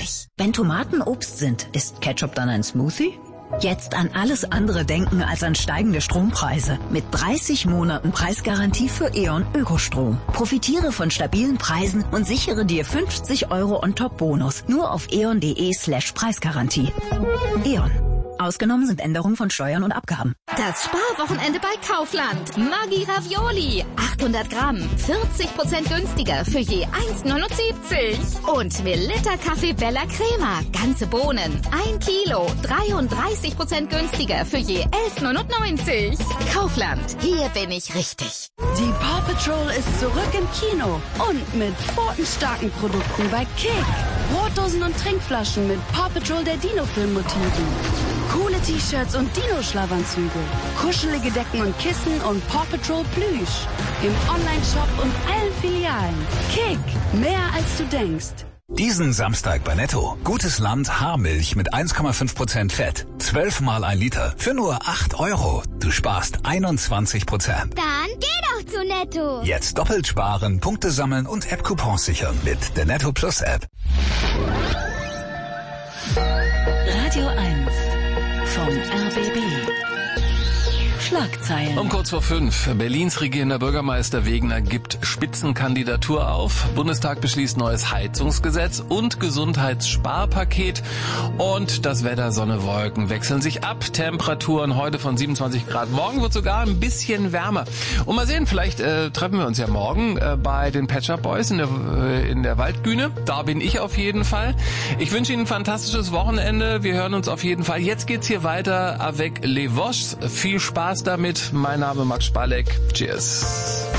richtig. Wenn Tomaten Obst sind, ist Ketchup dann ein Smoothie? Jetzt an alles andere denken als an steigende Strompreise. Mit 30 Monaten Preisgarantie für E.ON Ökostrom. Profitiere von stabilen Preisen und sichere dir 50 € On-Top-Bonus. Nur auf eon.de/Preisgarantie. E.ON. Ausgenommen sind Änderungen von Steuern und Abgaben. Das Sparwochenende bei Kaufland. Maggi Ravioli. 800 Gramm. 40% günstiger für je 1,79. Und Melitta Kaffee Bella Crema. Ganze Bohnen. 1 Kilo. 33% günstiger für je 11,99. Kaufland. Hier bin ich richtig. Die Paw Patrol ist zurück im Kino. Und mit pfotenstarken Produkten bei Kick. Brotdosen und Trinkflaschen mit Paw Patrol der Dino-Film-Motiven. Coole T-Shirts und Dino-Schlafanzüge. Kuschelige Decken und Kissen und Paw Patrol Plüsch. Im Online-Shop und allen Filialen. Kick. Mehr als du denkst. Diesen Samstag bei Netto. Gutes Land Haarmilch mit 1,5% Fett. 12 mal 1 Liter für nur 8 €. Du sparst 21%. Dann geh doch zu Netto. Jetzt doppelt sparen, Punkte sammeln und App-Coupons sichern mit der Netto Plus App. Radio 1 vom RBB. Schlagzeilen. Um kurz vor 5. Berlins regierender Bürgermeister Wegener gibt Spitzenkandidatur auf. Bundestag beschließt neues Heizungsgesetz und Gesundheitssparpaket. Und das Wetter, Sonne, Wolken wechseln sich ab. Temperaturen heute von 27 Grad. Morgen wird sogar ein bisschen wärmer. Und mal sehen, vielleicht treffen wir uns ja morgen bei den Pet Shop Boys in der Waldbühne. Da bin ich auf jeden Fall. Ich wünsche Ihnen ein fantastisches Wochenende. Wir hören uns auf jeden Fall. Jetzt geht's hier weiter avec les Vosges. Viel Spaß damit. Mein Name Max Spalek. Cheers.